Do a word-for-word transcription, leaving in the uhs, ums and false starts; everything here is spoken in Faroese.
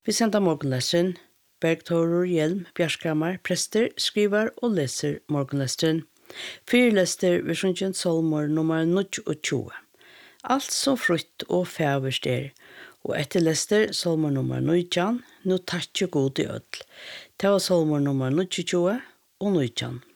Vi sender morgenlesteren. Bergtorur Hjelm Bjærskammer, prester, skriver og leser morgenlesteren. Fyrlester ved Sjøntjen Solmor nummer tjueåtte. Alt så frutt og fæverst er, og etter lester Solmor nummer nitton, nå takkje god i ødel. Det var Solmor nummer tjueåtte og nitton.